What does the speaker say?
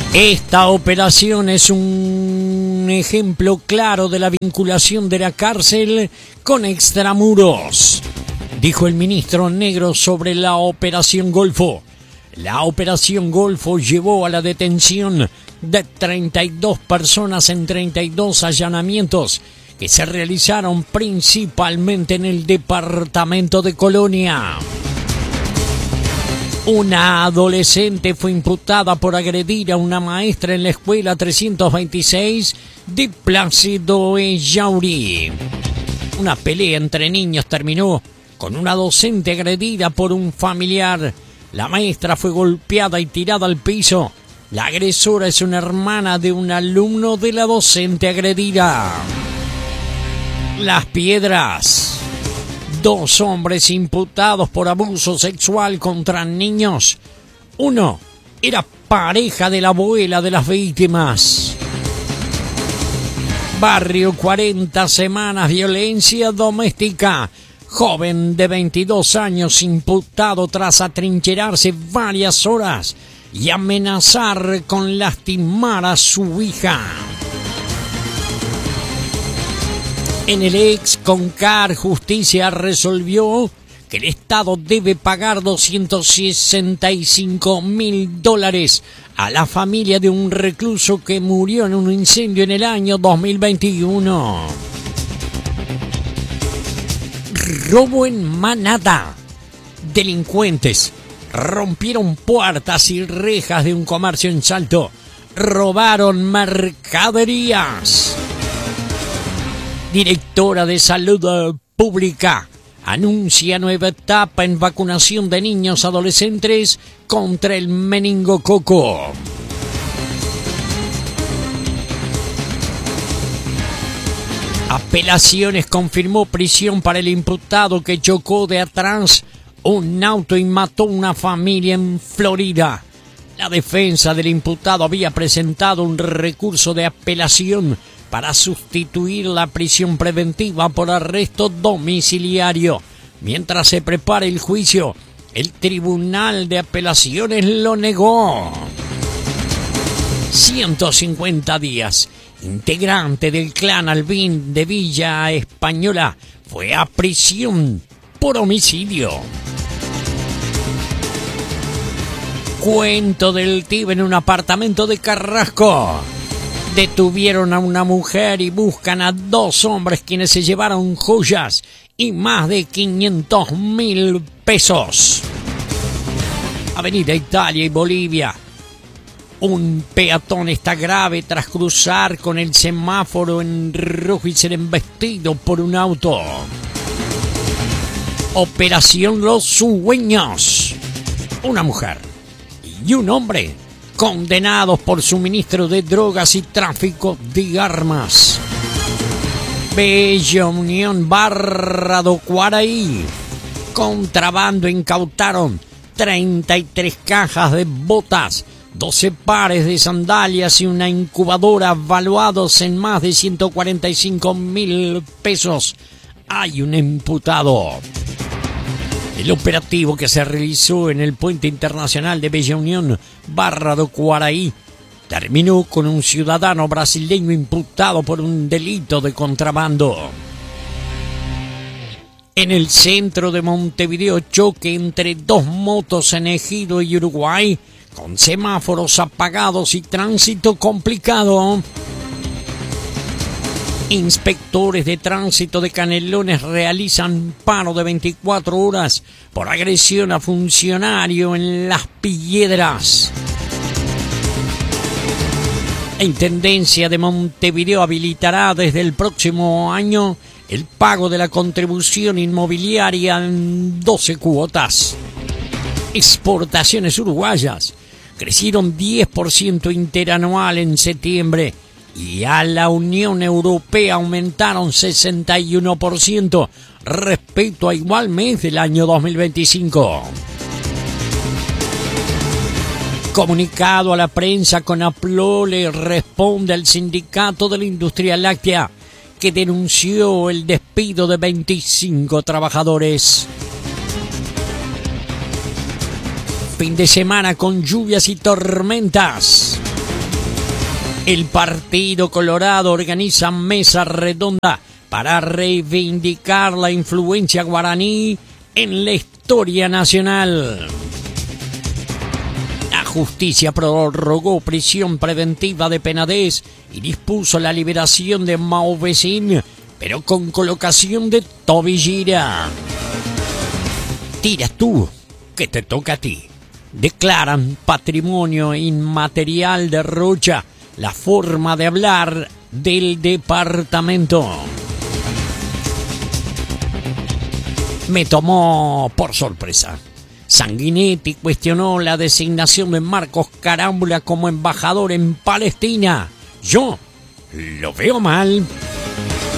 Esta operación es un ejemplo claro de la vinculación de la cárcel con extramuros, dijo el ministro Negro sobre la Operación Golfo. La Operación Golfo llevó a la detención de 32 personas en 32 allanamientos que se realizaron principalmente en el departamento de Colonia. Una adolescente fue imputada por agredir a una maestra en la escuela 326 de Plácido Ellauri. Una pelea entre niños terminó con una docente agredida por un familiar. La maestra fue golpeada y tirada al piso. La agresora es una hermana de un alumno de la docente agredida. Las Piedras. 2 hombres imputados por abuso sexual contra niños. Uno era pareja de la abuela de las víctimas. Barrio 40 semanas, violencia doméstica. Joven de 22 años imputado tras atrincherarse varias horas y amenazar con lastimar a su hija. En el ex Concar, justicia resolvió que el Estado debe pagar $265.000 a la familia de un recluso que murió en un incendio en el año 2021. Robo en manada. Delincuentes rompieron puertas y rejas de un comercio en Salto. Robaron mercaderías. Directora de Salud Pública anuncia nueva etapa en vacunación de niños adolescentes contra el meningococo. Apelaciones confirmó prisión para el imputado que chocó de atrás un auto y mató a una familia en Florida. La defensa del imputado había presentado un recurso de apelación para sustituir la prisión preventiva por arresto domiciliario. Mientras se prepara el juicio, el Tribunal de Apelaciones lo negó. 150 días. Integrante del clan Albín de Villa Española fue a prisión por homicidio. Cuento del Tíbet en un apartamento de Carrasco. Detuvieron a una mujer y buscan a 2 hombres quienes se llevaron joyas y más de 500.000 pesos. Avenida Italia y Bolivia. Un peatón está grave tras cruzar con el semáforo en rojo y ser embestido por un auto. Operación Los Sueños. Una mujer y un hombre condenados por suministro de drogas y tráfico de armas. Bella Unión, Barra do Quaraí. Contrabando, incautaron 33 cajas de botas, 12 pares de sandalias y una incubadora valuados en más de 145.000 pesos. Hay un imputado. El operativo que se realizó en el puente internacional de Bella Unión, Barra do Quaraí, terminó con un ciudadano brasileño imputado por un delito de contrabando. En el centro de Montevideo, choque entre 2 motos en Ejido y Uruguay, con semáforos apagados y tránsito complicado. Inspectores de tránsito de Canelones realizan paro de 24 horas por agresión a funcionario en Las Piedras. La Intendencia de Montevideo habilitará desde el próximo año el pago de la contribución inmobiliaria en 12 cuotas. Exportaciones uruguayas crecieron 10% interanual en septiembre y a la Unión Europea aumentaron 61% respecto a igual mes del año 2025. Comunicado a la prensa, Conaplole responde al sindicato de la industria láctea que denunció el despido de 25 trabajadores. Fin de semana con lluvias y tormentas. El Partido Colorado organiza mesa redonda para reivindicar la influencia guaraní en la historia nacional. La justicia prorrogó prisión preventiva de Penedès y dispuso la liberación de Mauvesin, pero con colocación de tobillera. Tiras tú, que te toca a ti. Declaran patrimonio inmaterial de Rocha la forma de hablar del departamento. Me tomó por sorpresa. Sanguinetti cuestionó la designación de Marcos Carámbula como embajador en Palestina. Yo lo veo mal.